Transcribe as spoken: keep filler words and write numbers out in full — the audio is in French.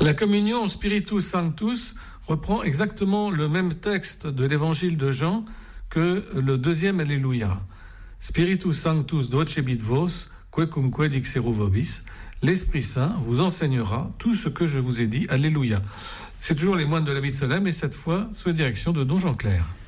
La communion Spiritus Sanctus reprend exactement le même texte de l'évangile de Jean que le deuxième Alléluia. Spiritus Sanctus docebit vos, quecumque dixeru vobis. L'Esprit Saint vous enseignera tout ce que je vous ai dit. Alléluia. C'est toujours les moines de la Mid-Solem et cette fois sous la direction de Don Jean Clair.